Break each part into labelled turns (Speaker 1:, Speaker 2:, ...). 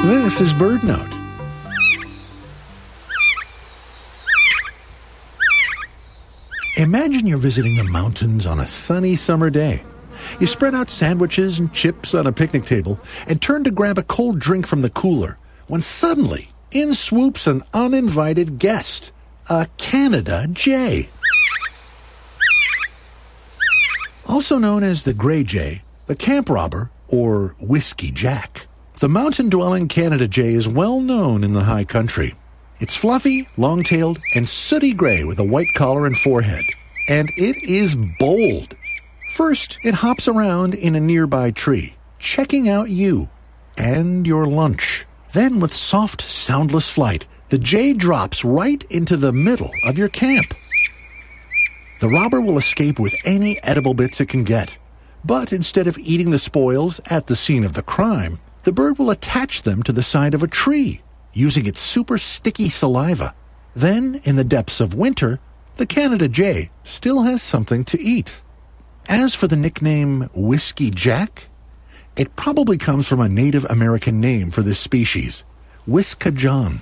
Speaker 1: This is BirdNote. Imagine you're visiting the mountains on a sunny summer day. You spread out sandwiches and chips on a picnic table and turn to grab a cold drink from the cooler when suddenly in swoops an uninvited guest, a Canada jay. Also known as the gray jay, the camp robber, or Whiskey Jack. The mountain-dwelling Canada jay is well known in the high country. It's fluffy, long-tailed, and sooty gray with a white collar and forehead. And it is bold. First, it hops around in a nearby tree, checking out you and your lunch. Then, with soft, soundless flight, the jay drops right into the middle of your camp. The robber will escape with any edible bits it can get. But instead of eating the spoils at the scene of the crime, the bird will attach them to the side of a tree, using its super sticky saliva. Then, in the depths of winter, the Canada jay still has something to eat. As for the nickname Whiskey Jack, it probably comes from a Native American name for this species, Wiskajon.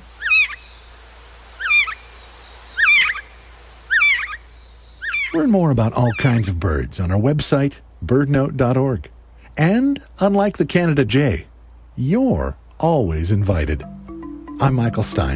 Speaker 1: Learn more about all kinds of birds on our website, birdnote.org. And, unlike the Canada jay, you're always invited. I'm Michael Stein.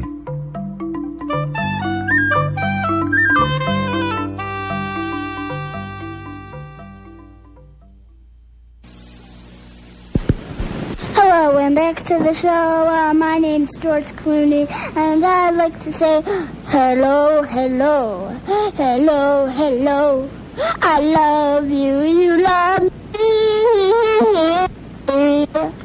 Speaker 2: Hello, and back to the show. My name's George Clooney, and I'd like to say hello, hello, hello, hello. I love you, you love me.